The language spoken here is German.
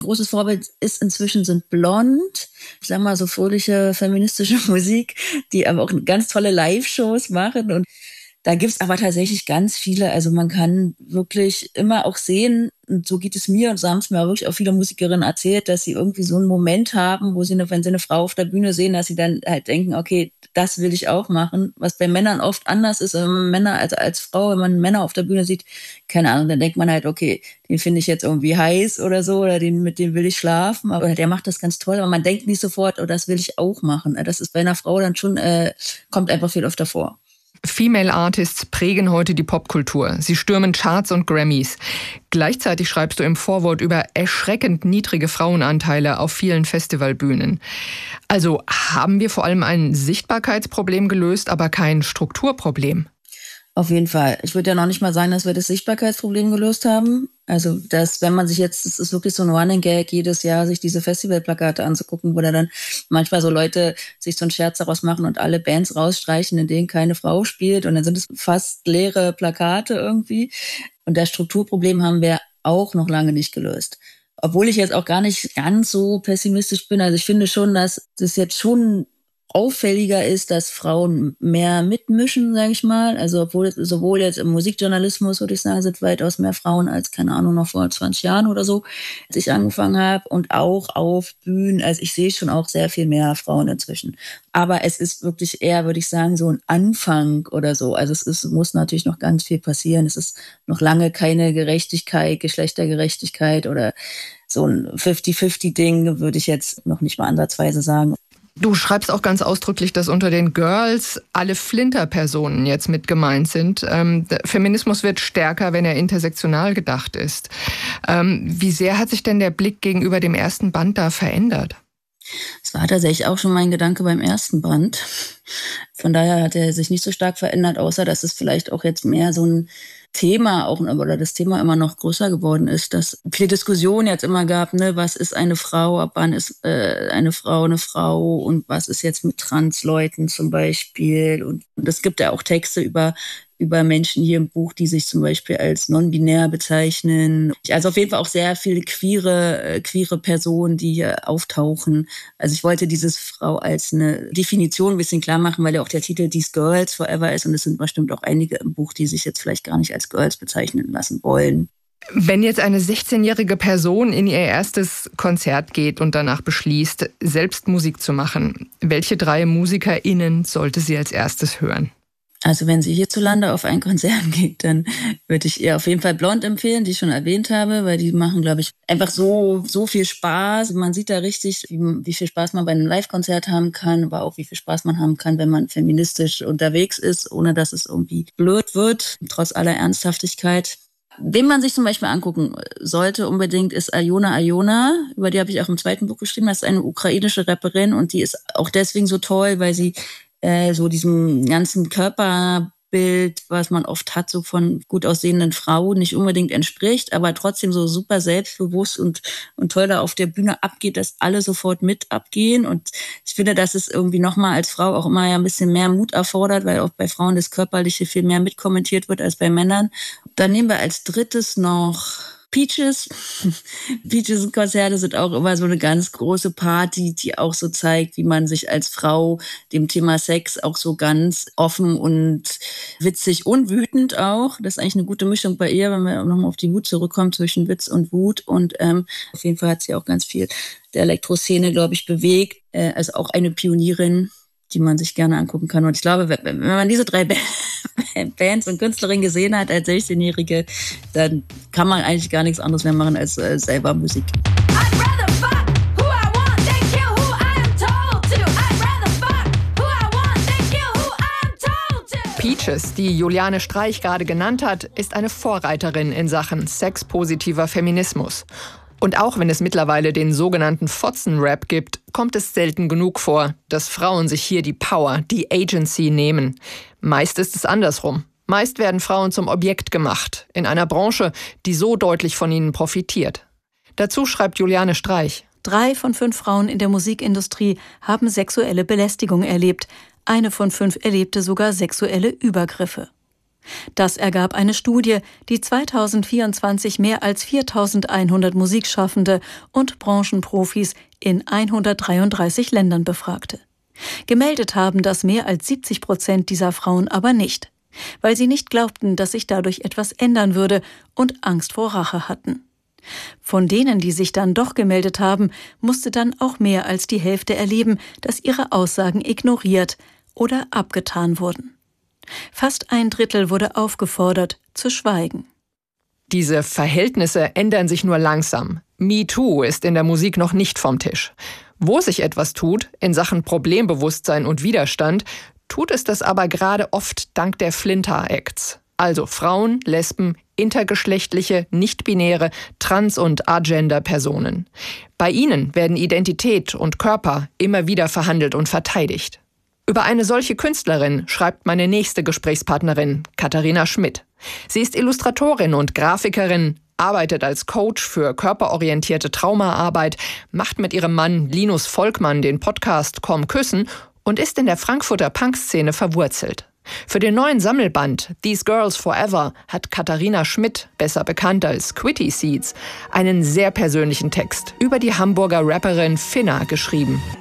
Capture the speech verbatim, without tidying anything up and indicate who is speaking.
Speaker 1: Großes Vorbild ist inzwischen sind Blond. Ich sag mal so fröhliche feministische Musik, die aber auch ganz tolle Live-Shows machen. Und da gibt's aber tatsächlich ganz viele. Also man kann wirklich immer auch sehen, und so geht es mir, und so haben es mir auch wirklich auch viele Musikerinnen erzählt, dass sie irgendwie so einen Moment haben, wo sie, eine, wenn sie eine Frau auf der Bühne sehen, dass sie dann halt denken, okay, das will ich auch machen. Was bei Männern oft anders ist, wenn man Männer, also als Frau, wenn man Männer auf der Bühne sieht, keine Ahnung, dann denkt man halt, okay, den finde ich jetzt irgendwie heiß oder so, oder den, mit dem will ich schlafen, aber der macht das ganz toll, aber man denkt nicht sofort, oh, das will ich auch machen. Das ist bei einer Frau dann schon, äh, kommt einfach viel öfter vor.
Speaker 2: Female Artists prägen heute die Popkultur. Sie stürmen Charts und Grammys. Gleichzeitig schreibst du im Vorwort über erschreckend niedrige Frauenanteile auf vielen Festivalbühnen. Also haben wir vor allem ein Sichtbarkeitsproblem gelöst, aber kein Strukturproblem?
Speaker 1: Auf jeden Fall. Ich würde ja noch nicht mal sagen, dass wir das Sichtbarkeitsproblem gelöst haben. Also, dass, wenn man sich jetzt, es ist wirklich so ein Running Gag, jedes Jahr sich diese Festivalplakate anzugucken, wo da dann manchmal so Leute sich so einen Scherz daraus machen und alle Bands rausstreichen, in denen keine Frau spielt. Und dann sind es fast leere Plakate irgendwie. Und das Strukturproblem haben wir auch noch lange nicht gelöst. Obwohl ich jetzt auch gar nicht ganz so pessimistisch bin. Also ich finde schon, dass das jetzt schon auffälliger ist, dass Frauen mehr mitmischen, sage ich mal. Also obwohl sowohl jetzt im Musikjournalismus, würde ich sagen, sind weitaus mehr Frauen als, keine Ahnung, noch vor zwanzig Jahren oder so, als ich angefangen habe. Und auch auf Bühnen, also ich sehe schon auch sehr viel mehr Frauen inzwischen. Aber es ist wirklich eher, würde ich sagen, so ein Anfang oder so. Also es ist, muss natürlich noch ganz viel passieren. Es ist noch lange keine Gerechtigkeit, Geschlechtergerechtigkeit oder so ein fifty-fifty-Ding, würde ich jetzt noch nicht mal ansatzweise sagen.
Speaker 2: Du schreibst auch ganz ausdrücklich, dass unter den Girls alle Flinter-Personen jetzt mit gemeint sind. Ähm, der Feminismus wird stärker, wenn er intersektional gedacht ist. Ähm, wie sehr hat sich denn der Blick gegenüber dem ersten Band da verändert?
Speaker 1: Das war tatsächlich auch schon mein Gedanke beim ersten Band. Von daher hat er sich nicht so stark verändert, außer dass es vielleicht auch jetzt mehr so ein Thema auch, oder das Thema immer noch größer geworden ist, dass viel Diskussion jetzt immer gab, ne, was ist eine Frau, ab wann ist äh, eine Frau eine Frau und was ist jetzt mit Transleuten zum Beispiel, und, und es gibt ja auch Texte über über Menschen hier im Buch, die sich zum Beispiel als non-binär bezeichnen. Also auf jeden Fall auch sehr viele queere, äh, queere Personen, die hier auftauchen. Also ich wollte dieses Frau als eine Definition ein bisschen klar machen, weil ja auch der Titel These Girls Forever ist, und es sind bestimmt auch einige im Buch, die sich jetzt vielleicht gar nicht als Girls bezeichnen lassen wollen.
Speaker 2: Wenn jetzt eine sechzehnjährige Person in ihr erstes Konzert geht und danach beschließt, selbst Musik zu machen, welche drei MusikerInnen sollte sie als erstes hören?
Speaker 1: Also wenn sie hierzulande auf ein Konzert geht, dann würde ich ihr auf jeden Fall Blond empfehlen, die ich schon erwähnt habe, weil die machen, glaube ich, einfach so so viel Spaß. Man sieht da richtig, wie, wie viel Spaß man bei einem Live-Konzert haben kann, aber auch wie viel Spaß man haben kann, wenn man feministisch unterwegs ist, ohne dass es irgendwie blöd wird, trotz aller Ernsthaftigkeit. Wen man sich zum Beispiel angucken sollte unbedingt, ist Aljona Aljona. Über die habe ich auch im zweiten Buch geschrieben. Das ist eine ukrainische Rapperin und die ist auch deswegen so toll, weil sie äh, so diesem ganzen Körperbild, was man oft hat, so von gut aussehenden Frauen, nicht unbedingt entspricht, aber trotzdem so super selbstbewusst und und toll da auf der Bühne abgeht, dass alle sofort mit abgehen. Und ich finde, dass es irgendwie nochmal als Frau auch immer ja ein bisschen mehr Mut erfordert, weil auch bei Frauen das Körperliche viel mehr mitkommentiert wird als bei Männern. Dann nehmen wir als drittes noch Peaches. Peaches Konzerte sind auch immer so eine ganz große Party, die auch so zeigt, wie man sich als Frau dem Thema Sex auch so ganz offen und witzig und wütend auch. Das ist eigentlich eine gute Mischung bei ihr, wenn wir nochmal auf die Wut zurückkommen, zwischen Witz und Wut. Und ähm, auf jeden Fall hat sie auch ganz viel der Elektroszene, glaube ich, bewegt. Äh, also auch eine Pionierin, die man sich gerne angucken kann. Und ich glaube, wenn man diese drei Bands und Künstlerinnen gesehen hat als sechzehnjährige, dann kann man eigentlich gar nichts anderes mehr machen als äh, selber Musik.
Speaker 2: Peaches, die Juliane Streich gerade genannt hat, ist eine Vorreiterin in Sachen sexpositiver Feminismus. Und auch wenn es mittlerweile den sogenannten Fotzen-Rap gibt, kommt es selten genug vor, dass Frauen sich hier die Power, die Agency nehmen. Meist ist es andersrum. Meist werden Frauen zum Objekt gemacht, in einer Branche, die so deutlich von ihnen profitiert. Dazu schreibt Juliane Streich:
Speaker 3: Drei von fünf Frauen in der Musikindustrie haben sexuelle Belästigung erlebt. Eine von fünf erlebte sogar sexuelle Übergriffe. Das ergab eine Studie, die zweitausendvierundzwanzig mehr als viertausendeinhundert Musikschaffende und Branchenprofis in hundertdreiunddreißig Ländern befragte. Gemeldet haben das mehr als siebzig Prozent dieser Frauen aber nicht, weil sie nicht glaubten, dass sich dadurch etwas ändern würde und Angst vor Rache hatten. Von denen, die sich dann doch gemeldet haben, musste dann auch mehr als die Hälfte erleben, dass ihre Aussagen ignoriert oder abgetan wurden. Fast ein Drittel wurde aufgefordert, zu schweigen.
Speaker 2: Diese Verhältnisse ändern sich nur langsam. MeToo ist in der Musik noch nicht vom Tisch. Wo sich etwas tut, in Sachen Problembewusstsein und Widerstand, tut es das aber gerade oft dank der Flinter-Acts. Also Frauen, Lesben, intergeschlechtliche, nicht-binäre, trans- und agender-Personen. Bei ihnen werden Identität und Körper immer wieder verhandelt und verteidigt. Über eine solche Künstlerin schreibt meine nächste Gesprächspartnerin, Katharina Schmidt. Sie ist Illustratorin und Grafikerin, arbeitet als Coach für körperorientierte Traumaarbeit, macht mit ihrem Mann Linus Volkmann den Podcast Komm Küssen und ist in der Frankfurter Punkszene verwurzelt. Für den neuen Sammelband These Girls Forever hat Katharina Schmidt, besser bekannt als Quitty Seeds, einen sehr persönlichen Text über die Hamburger Rapperin Finna geschrieben.